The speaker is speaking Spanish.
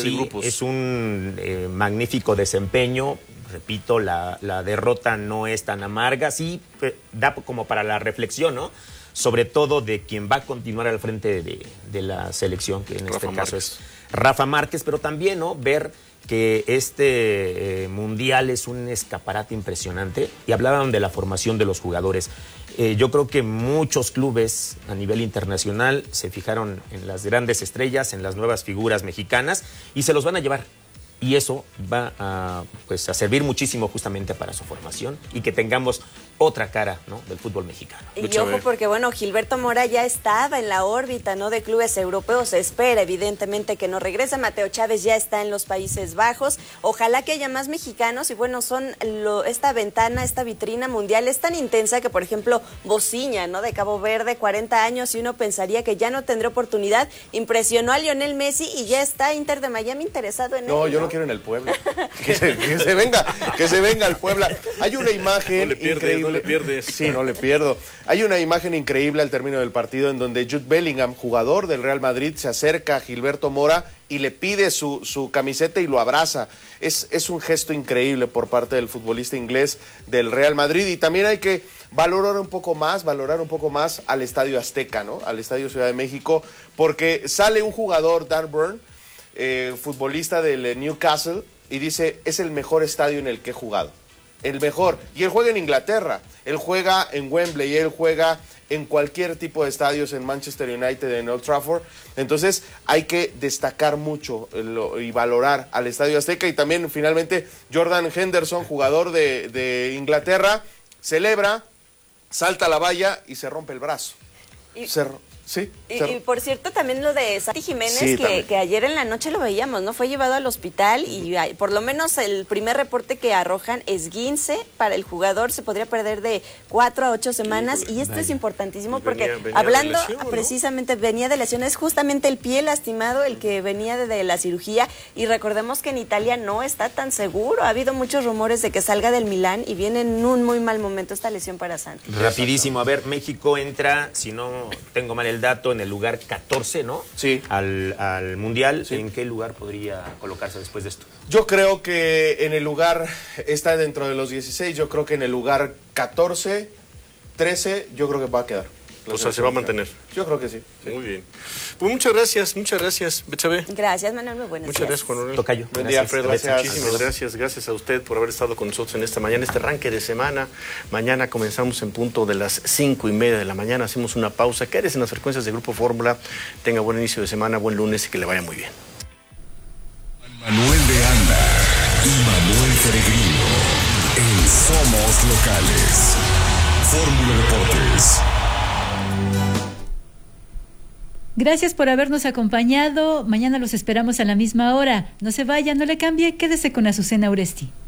fase de grupos. Es un magnífico desempeño. Repito, la derrota no es tan amarga. Sí, da como para la reflexión, ¿no? Sobre todo de quien va a continuar al frente de la selección, que en este caso es Rafa Márquez, pero también, ¿no? Ver que este mundial es un escaparate impresionante, y hablaban de la formación de los jugadores. Yo creo que muchos clubes a nivel internacional se fijaron en las grandes estrellas, en las nuevas figuras mexicanas, y se los van a llevar. Y eso va a servir muchísimo justamente para su formación y que tengamos otra cara, ¿no?, del fútbol mexicano. Y ojo, porque bueno, Gilberto Mora ya estaba en la órbita, ¿no?, de clubes europeos. Se espera evidentemente que no regrese. Mateo Chávez ya está en los Países Bajos. Ojalá que haya más mexicanos. Y bueno, esta ventana, esta vitrina mundial es tan intensa que, por ejemplo, Bociña, ¿no?, de Cabo Verde, 40 años, y uno pensaría que ya no tendrá oportunidad. Impresionó a Lionel Messi y ya está Inter de Miami interesado en él. No, yo lo quiero en el Puebla. que se venga al Puebla. Hay una imagen increíble. No le pierdes. Sí, no le pierdo. Hay una imagen increíble al término del partido en donde Jude Bellingham, jugador del Real Madrid, se acerca a Gilberto Mora y le pide su camiseta y lo abraza. Es un gesto increíble por parte del futbolista inglés del Real Madrid, y también hay que valorar un poco más al Estadio Azteca, ¿no? Al Estadio Ciudad de México, porque sale un jugador, Dan Burn, futbolista del Newcastle, y dice: es el mejor estadio en el que he jugado. El mejor. Y él juega en Inglaterra, él juega en Wembley, él juega en cualquier tipo de estadios, en Manchester United, en Old Trafford. Entonces hay que destacar mucho y valorar al Estadio Azteca. Y también finalmente Jordan Henderson, jugador de Inglaterra, celebra, salta a la valla y se rompe el brazo. Y por cierto, también lo de Santi Jiménez, sí, que ayer en la noche lo veíamos, ¿no? Fue llevado al hospital y por lo menos el primer reporte que arrojan es esguince para el jugador. Se podría perder de 4 a 8 semanas, y esto es importantísimo porque hablando de lesión, ¿no? Precisamente venía de lesión, es justamente el pie lastimado el que venía de la cirugía, y recordemos que en Italia no está tan seguro. Ha habido muchos rumores de que salga del Milán y viene en un muy mal momento esta lesión para Santi. Rapidísimo, a ver, México entra, si no tengo mal el dato, en el lugar 14, ¿no? Sí. Al Mundial. Sí. ¿En qué lugar podría colocarse después de esto? Yo creo que en el lugar, está dentro de los 16, yo creo que en el lugar 14, 13, yo creo que va a quedar. O sea, se va a mantener. Yo creo que sí. Muy bien. Pues muchas gracias, Betsabe. Gracias, Manuel, muy buenos días. Muchas gracias, Juan Manuel. Tocayo. Buen día, Alfredo. Muchísimas gracias a usted por haber estado con nosotros en esta mañana, este arranque de semana. Mañana comenzamos en punto de las 5:30 de la mañana, hacemos una pausa. Quédese en las frecuencias de Grupo Fórmula. Tenga buen inicio de semana, buen lunes y que le vaya muy bien. Manuel de Anda y Manuel Peregrino en Somos Locales. Fórmula Deportes. Gracias por habernos acompañado. Mañana los esperamos a la misma hora. No se vaya, no le cambie, quédese con Azucena Uresti.